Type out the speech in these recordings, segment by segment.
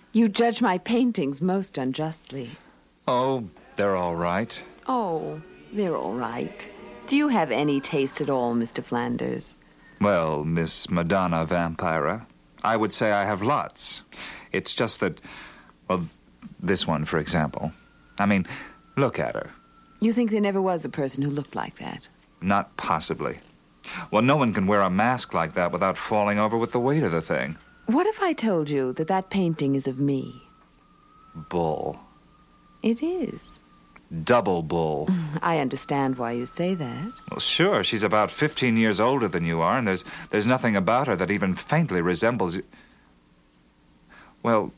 You judge my paintings most unjustly. Oh, they're all right. Oh, they're all right. Do you have any taste at all, Mr. Flanders? Well, Miss Madonna Vampira, I would say I have lots. It's just that, well, this one, for example. I mean, look at her. You think there never was a person who looked like that? Not possibly. Well, no one can wear a mask like that without falling over with the weight of the thing. What if I told you that that painting is of me? Bull. It is. Double bull. I understand why you say that. Well, sure, she's about 15 years older than you are, and there's nothing about her that even faintly resembles you. Well,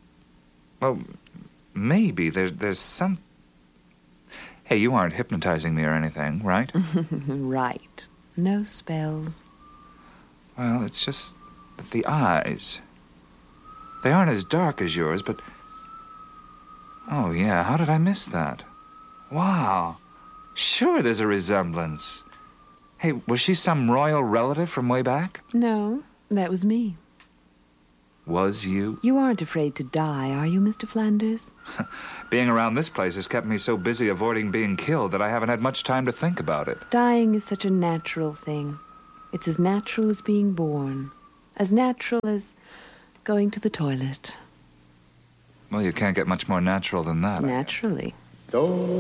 maybe there's some... Hey, you aren't hypnotizing me or anything, right? Right. No spells. Well, it's just that the eyes... They aren't as dark as yours, but... Oh, yeah, how did I miss that? Wow. Sure, there's a resemblance. Hey, was she some royal relative from way back? No, that was me. Was you? You aren't afraid to die, are you, Mr. Flanders? Being around this place has kept me so busy avoiding being killed that I haven't had much time to think about it. Dying is such a natural thing. It's as natural as being born. As natural as going to the toilet. Well, you can't get much more natural than that. Naturally. Don't